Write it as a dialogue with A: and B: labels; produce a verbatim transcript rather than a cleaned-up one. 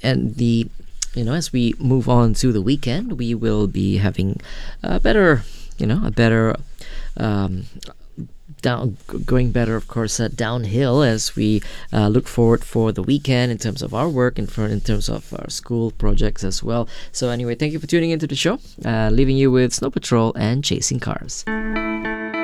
A: and the you know as we move on to the weekend, we will be having a better you know a better um, down going better, of course, uh, downhill as we uh, look forward for the weekend in terms of our work and for in terms of our school projects as well. So anyway, thank you for tuning into the show. Uh, leaving you with Snow Patrol and Chasing Cars.